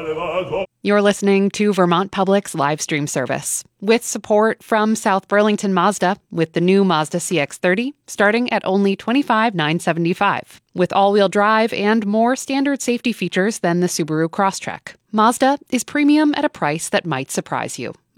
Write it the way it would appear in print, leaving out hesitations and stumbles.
You're listening to Vermont Public's live stream service with support from South Burlington Mazda with the new Mazda CX-30 starting at only $25,975 with all-wheel drive and more standard safety features than the Subaru Crosstrek. Mazda is premium at a price that might surprise you.